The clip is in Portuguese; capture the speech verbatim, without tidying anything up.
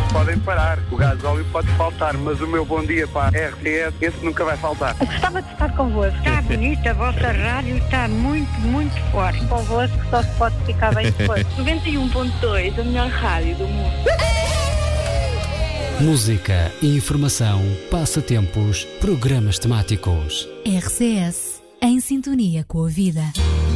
podem parar. O gasóleo pode faltar, mas o meu bom dia para a R T S, esse nunca vai faltar. Eu gostava de estar convosco. Está bonita, a vossa rádio está muito, muito forte. Convosco só se pode ficar bem depois. noventa e um ponto dois, a melhor rádio do mundo. Música, informação, passatempos, programas temáticos. R C S, em sintonia com a vida.